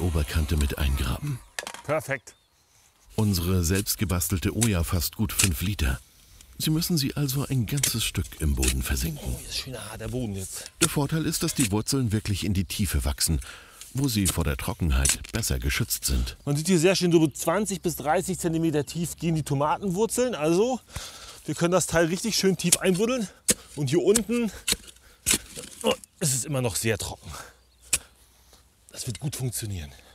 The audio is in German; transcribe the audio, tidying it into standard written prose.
Oberkante mit eingraben. Perfekt. Unsere selbstgebastelte Oja fasst gut 5 Liter. Sie müssen sie also ein ganzes Stück im Boden versenken. Oh, ist schön hart der Boden jetzt. Der Vorteil ist, dass die Wurzeln wirklich in die Tiefe wachsen, wo sie vor der Trockenheit besser geschützt sind. Man sieht hier sehr schön, so 20 bis 30 cm tief gehen die Tomatenwurzeln. Also wir können das Teil richtig schön tief einbuddeln. Und hier unten ist es immer noch sehr trocken. Das wird gut funktionieren.